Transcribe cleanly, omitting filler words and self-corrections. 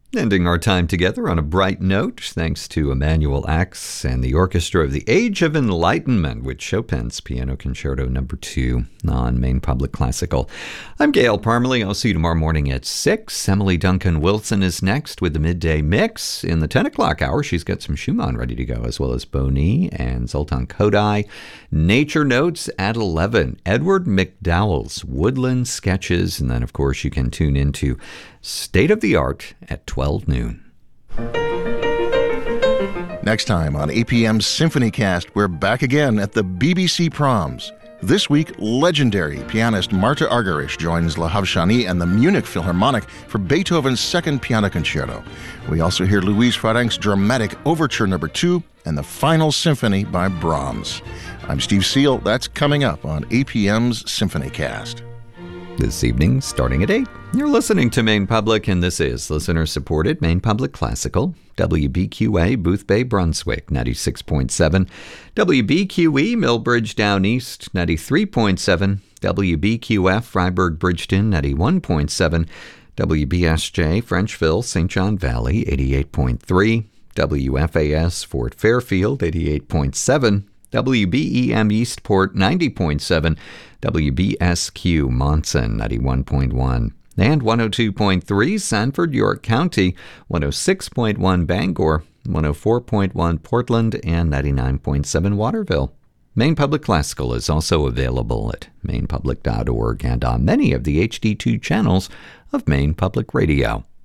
Ending our time together on a bright note, thanks to Emanuel Ax and the Orchestra of the Age of Enlightenment with Chopin's Piano Concerto No. 2 on Maine Public Classical. I'm Gail Parmalee. I'll see you tomorrow morning at 6. Emily Duncan Wilson is next with the Midday Mix. In the 10 o'clock hour, she's got some Schumann ready to go, as well as Boni and Zoltan Kodály. Nature Notes at 11. Edward McDowell's Woodland Sketches. And then, of course, you can tune into State of the Art at 12 noon. Next time on APM's SymphonyCast, we're back again at the BBC Proms. This week, legendary pianist Marta Argerich joins La Havshani and the Munich Philharmonic for Beethoven's Second Piano Concerto. We also hear Louise Farenk's dramatic Overture No. 2 and the Final Symphony by Brahms. I'm Steve Seal. That's coming up on APM's SymphonyCast. This evening, starting at 8. You're listening to Maine Public, and this is listener-supported Maine Public Classical, WBQA, Boothbay, Brunswick, 96.7, WBQE, Millbridge, Down East, 93.7, WBQF, Freiburg, Bridgeton, 91.7, WBSJ, Frenchville, St. John Valley, 88.3, WFAS, Fort Fairfield, 88.7, WBEM Eastport, 90.7, WBSQ Monson, 91.1, and 102.3 Sanford, York County, 106.1 Bangor, 104.1 Portland, and 99.7 Waterville. Maine Public Classical is also available at mainepublic.org and on many of the HD2 channels of Maine Public Radio.